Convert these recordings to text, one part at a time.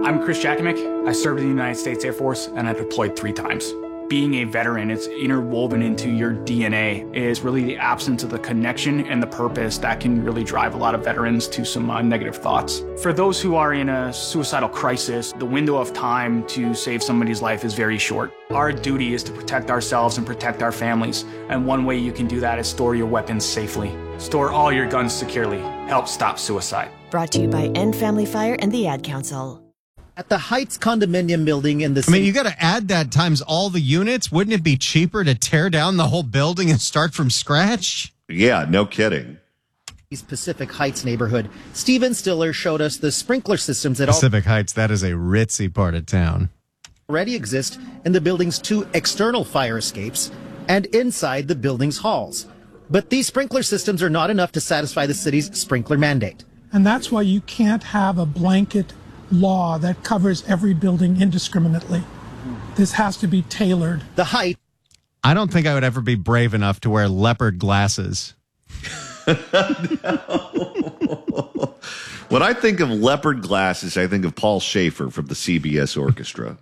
I'm Chris Jakimick. I served in the United States Air Force and I deployed 3 times. Being a veteran, it's interwoven into your DNA, is really the absence of the connection and the purpose that can really drive a lot of veterans to some negative thoughts. For those who are in a suicidal crisis, the window of time to save somebody's life is very short. Our duty is to protect ourselves and protect our families, and one way you can do that is store your weapons safely. Store all your guns securely. Help stop suicide. Brought to you by End Family Fire and the Ad Council. At the Heights condominium building in the city. I mean, you got to add that times all the units. Wouldn't it be cheaper to tear down the whole building and start from scratch? Yeah, no kidding. Pacific Heights neighborhood. Steven Stiller showed us the sprinkler systems that Pacific Heights, that is a ritzy part of town. Already exist in the building's 2 external fire escapes and inside the building's halls. But these sprinkler systems are not enough to satisfy the city's sprinkler mandate. And that's why you can't have a blanket law that covers every building indiscriminately. This has to be tailored. The Heights. I don't think I would ever be brave enough to wear leopard glasses. No. When I think of leopard glasses, I think of Paul Schaefer from the CBS Orchestra.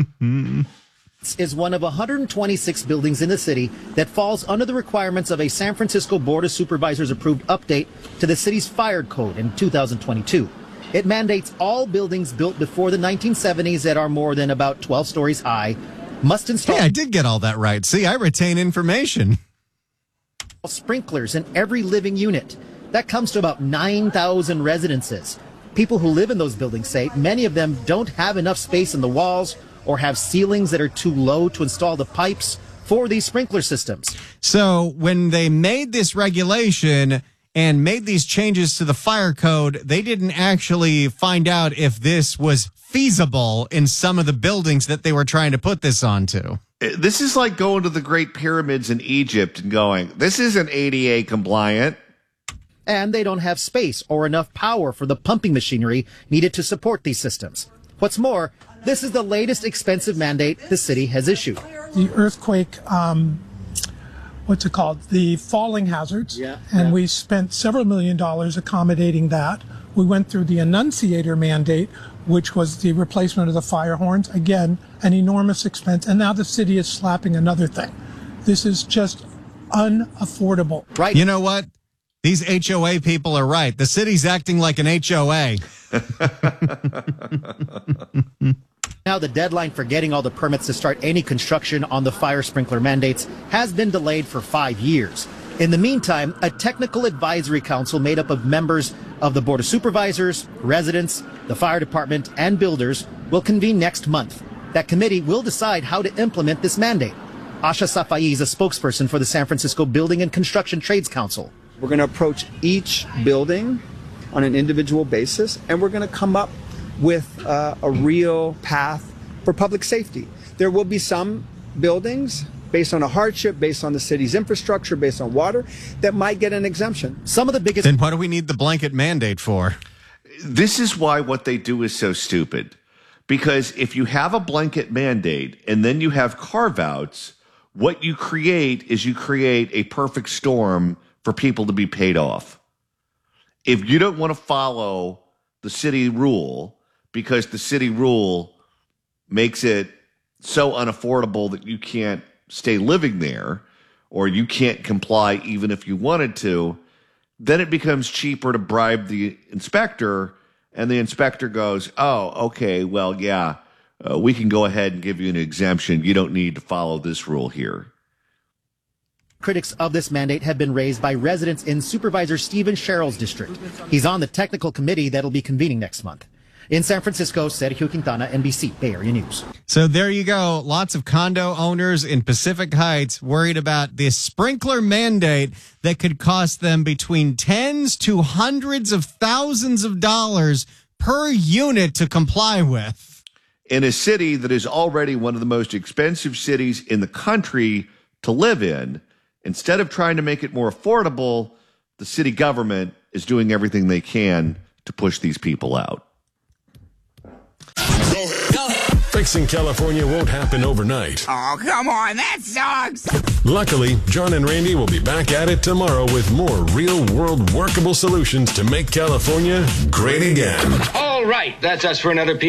Is one of 126 buildings in the city that falls under the requirements of a San Francisco Board of Supervisors approved update to the city's fire code in 2022. It mandates all buildings built before the 1970s that are more than about 12 stories high must install. Hey, I did get all that right. See, I retain information. Sprinklers in every living unit. That comes to about 9,000 residences. People who live in those buildings say many of them don't have enough space in the walls or have ceilings that are too low to install the pipes for these sprinkler systems. So when they made this regulation and made these changes to the fire code, they didn't actually find out if this was feasible in some of the buildings that they were trying to put this onto. This is like going to the Great Pyramids in Egypt and going, this isn't ADA compliant. And they don't have space or enough power for the pumping machinery needed to support these systems. What's more, this is the latest expensive mandate the city has issued. The earthquake, what's it called? The falling hazards. And we spent several $1 million accommodating that. We went through the Annunciator mandate, which was the replacement of the fire horns. Again, an enormous expense. And now the city is slapping another thing. This is just unaffordable. Right. You know what? These HOA people are right. The city's acting like an HOA. Now the deadline for getting all the permits to start any construction on the fire sprinkler mandates has been delayed for 5 years. In the meantime, a technical advisory council made up of members of the Board of Supervisors, residents, the fire department, and builders will convene next month. That committee will decide how to implement this mandate. Asha Safai is a spokesperson for the San Francisco Building and Construction Trades Council. We're going to approach each building on an individual basis, and we're going to come up with a real path for public safety. There will be some buildings, based on a hardship, based on the city's infrastructure, based on water, that might get an exemption. Some of the biggest... Then what do we need the blanket mandate for? This is why what they do is so stupid. Because if you have a blanket mandate and then you have carve-outs, what you create is you create a perfect storm for people to be paid off. If you don't want to follow the city rule because the city rule makes it so unaffordable that you can't stay living there or you can't comply even if you wanted to, then it becomes cheaper to bribe the inspector, and the inspector goes, oh, okay, well, yeah, we can go ahead and give you an exemption. You don't need to follow this rule here. Critics of this mandate have been raised by residents in Supervisor Stephen Sherrill's district. He's on the technical committee that'll be convening next month. In San Francisco, Sergio Quintana, NBC, Bay Area News. So there you go. Lots of condo owners in Pacific Heights worried about this sprinkler mandate that could cost them between tens to hundreds of thousands of dollars per unit to comply with. In a city that is already one of the most expensive cities in the country to live in, instead of trying to make it more affordable, the city government is doing everything they can to push these people out. Fixing California won't happen overnight. Oh, come on, that sucks. Luckily, John and Randy will be back at it tomorrow with more real-world workable solutions to make California great again. All right, that's us for another piece.